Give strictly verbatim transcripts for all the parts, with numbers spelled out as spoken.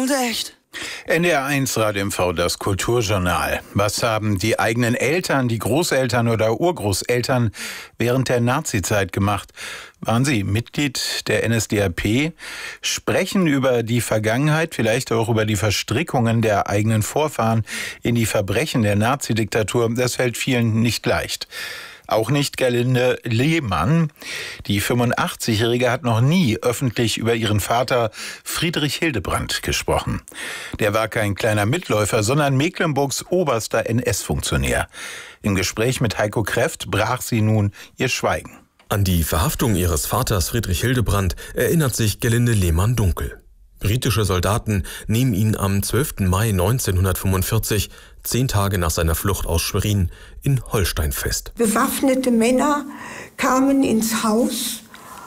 Und echt. N D R eins Radio M V, das Kulturjournal. Was haben die eigenen Eltern, die Großeltern oder Urgroßeltern während der Nazizeit gemacht? Waren sie Mitglied der N S D A P? Sprechen über die Vergangenheit, vielleicht auch über die Verstrickungen der eigenen Vorfahren in die Verbrechen der Nazidiktatur? Das fällt vielen nicht leicht. Auch nicht Gerlinde Lehmann. Die fünfundachtzig-Jährige hat noch nie öffentlich über ihren Vater Friedrich Hildebrandt gesprochen. Der war kein kleiner Mitläufer, sondern Mecklenburgs oberster N S-Funktionär. Im Gespräch mit Heiko Kreft brach sie nun ihr Schweigen. An die Verhaftung ihres Vaters Friedrich Hildebrandt erinnert sich Gerlinde Lehmann dunkel. Britische Soldaten nehmen ihn am zwölften Mai neunzehnhundertfünfundvierzig, zehn Tage nach seiner Flucht aus Schwerin, in Holstein fest. Bewaffnete Männer kamen ins Haus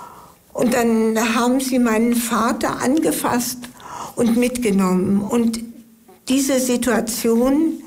und dann haben sie meinen Vater angefasst und mitgenommen. Und diese Situation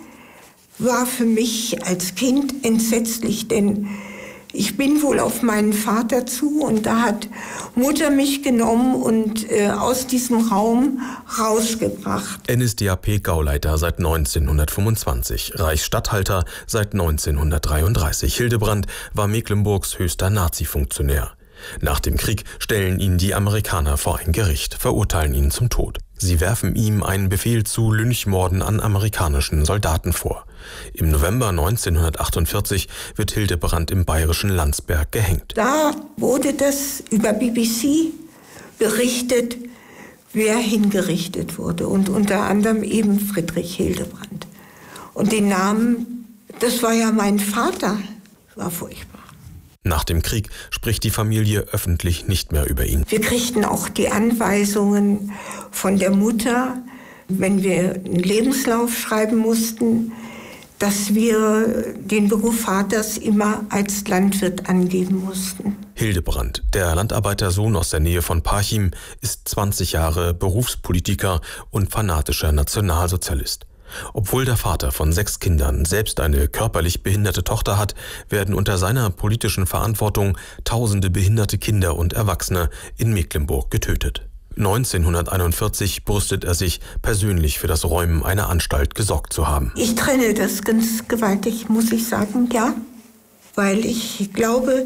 war für mich als Kind entsetzlich, denn ich bin wohl auf meinen Vater zu und da hat Mutter mich genommen und äh, aus diesem Raum rausgebracht. N S D A P-Gauleiter seit neunzehnhundertfünfundzwanzig, Reichsstatthalter seit neunzehnhundertdreiunddreißig. Hildebrandt war Mecklenburgs höchster Nazi-Funktionär. Nach dem Krieg stellen ihn die Amerikaner vor ein Gericht, verurteilen ihn zum Tod. Sie werfen ihm einen Befehl zu Lynchmorden an amerikanischen Soldaten vor. Im November neunzehnhundertachtundvierzig wird Hildebrandt im bayerischen Landsberg gehängt. Da wurde das über B B C berichtet, wer hingerichtet wurde. Und unter anderem eben Friedrich Hildebrandt. Und den Namen, das war ja mein Vater. Das war furchtbar. Nach dem Krieg spricht die Familie öffentlich nicht mehr über ihn. Wir kriegten auch die Anweisungen von der Mutter, wenn wir einen Lebenslauf schreiben mussten, dass wir den Beruf Vaters immer als Landwirt angeben mussten. Hildebrandt, der Landarbeitersohn aus der Nähe von Parchim, ist zwanzig Jahre Berufspolitiker und fanatischer Nationalsozialist. Obwohl der Vater von sechs Kindern selbst eine körperlich behinderte Tochter hat, werden unter seiner politischen Verantwortung tausende behinderte Kinder und Erwachsene in Mecklenburg getötet. neunzehnhunderteinundvierzig brüstet er sich, persönlich für das Räumen einer Anstalt gesorgt zu haben. Ich trenne das ganz gewaltig, muss ich sagen, ja. Weil ich glaube,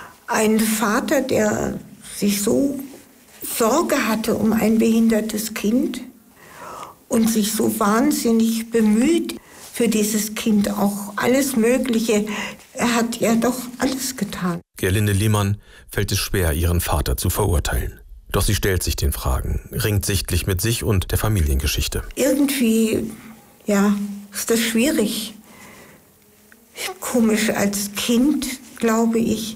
ein Vater, der sich so Sorge hatte um ein behindertes Kind und sich so wahnsinnig bemüht für dieses Kind, auch alles Mögliche. Er hat ja doch alles getan. Gerlinde Lehmann fällt es schwer, ihren Vater zu verurteilen. Doch sie stellt sich den Fragen, ringt sichtlich mit sich und der Familiengeschichte. Irgendwie, ja, ist das schwierig. Komisch, als Kind, glaube ich,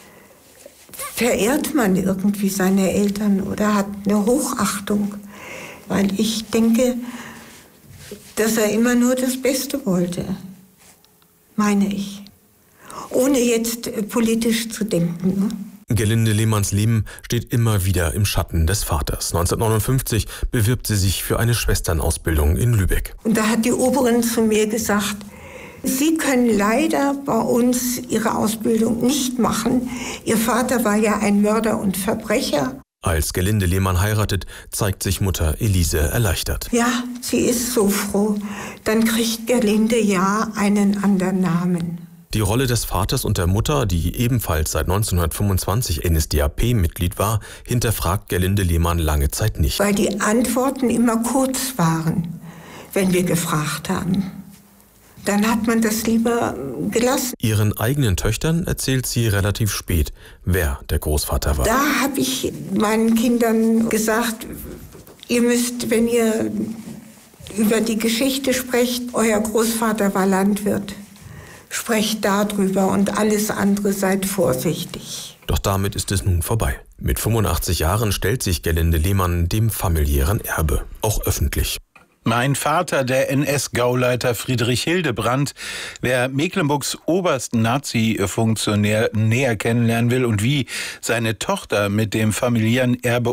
verehrt man irgendwie seine Eltern oder hat eine Hochachtung. Weil ich denke, dass er immer nur das Beste wollte, meine ich. Ohne jetzt politisch zu denken. Ne? Gerlinde Lehmanns Leben steht immer wieder im Schatten des Vaters. neunzehnhundertneunundfünfzig bewirbt sie sich für eine Schwesternausbildung in Lübeck. Und da hat die Oberin zu mir gesagt, Sie können leider bei uns Ihre Ausbildung nicht machen. Ihr Vater war ja ein Mörder und Verbrecher. Als Gerlinde Lehmann heiratet, zeigt sich Mutter Elise erleichtert. Ja, sie ist so froh. Dann kriegt Gerlinde ja einen anderen Namen. Die Rolle des Vaters und der Mutter, die ebenfalls seit neunzehnhundertfünfundzwanzig N S D A P-Mitglied war, hinterfragt Gerlinde Lehmann lange Zeit nicht. Weil die Antworten immer kurz waren, wenn wir gefragt haben. Dann hat man das lieber gelassen. Ihren eigenen Töchtern erzählt sie relativ spät, wer der Großvater war. Da habe ich meinen Kindern gesagt, ihr müsst, wenn ihr über die Geschichte sprecht, euer Großvater war Landwirt. Sprecht darüber und alles andere seid vorsichtig. Doch damit ist es nun vorbei. Mit fünfundachtzig Jahren stellt sich Gerlinde Lehmann dem familiären Erbe, auch öffentlich. Mein Vater, der N S-Gauleiter Friedrich Hildebrandt. Wer Mecklenburgs obersten Nazi-Funktionär näher kennenlernen will und wie seine Tochter mit dem familiären Erbe